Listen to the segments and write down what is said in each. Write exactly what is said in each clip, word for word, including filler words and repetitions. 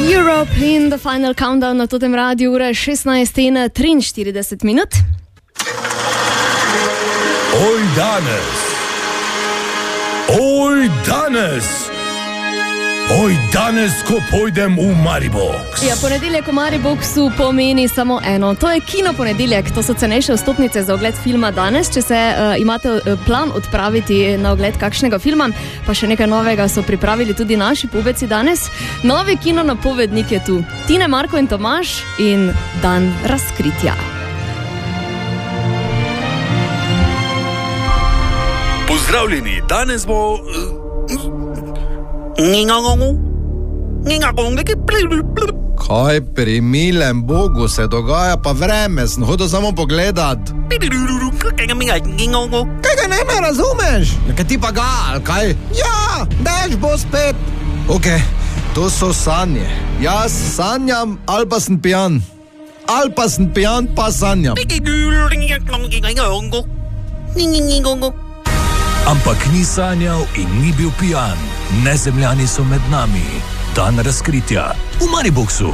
Europe in the final countdown na totem radiju, ura šestnajst in triinštirideset minut. Oj danes, oj danes, oj danes, ko pojdem v Maribox. Ja, ponedeljek v Mariboxu pomeni samo eno, to je kino ponedeljek, to so cenejše vstopnice za ogled filma danes, če se uh, imate uh, plan odpraviti na ogled kakšnega filma, pa še nekaj novega so pripravili tudi naši pubeci danes. Novi kino napovednik je tu, Tine, Marko in Tomaž in Dan razkritja. Pozdravljeni, danes bo... Kaj pri milem Bogu se dogaja, pa vreme, sem hodil samo pogledat. Kaj ga ne me razumeš? Kaj ti pa ga, ali kaj? Ja, dež bo spet. Ok, to so sanje. Jaz sanjam, ali pa sem pijan. Ali pa sem pijan, pa sanjam. Ampak ni sanjal in ni bil pijan. Nezemljani so med nami. Dan razkritja v Mariboxu.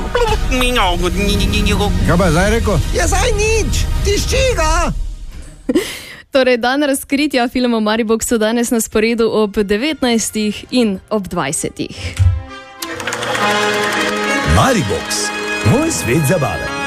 Kaj pa je zdaj rekel? Ja, zdaj nič, tišči ga. Torej, Dan razkritja film v Mariboxu danes na sporedu ob devetnajstih in ob dvajsetih. Maribox, moj svet zabave.